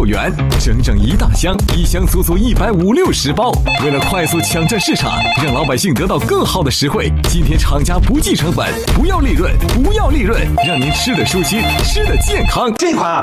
元，整整1大箱，一箱足足150-60包。为了快速抢占市场，让老百姓得到更好的实惠，今天厂家不计成本，不要利润，不要利润，让您吃得舒心，吃得健康。 这款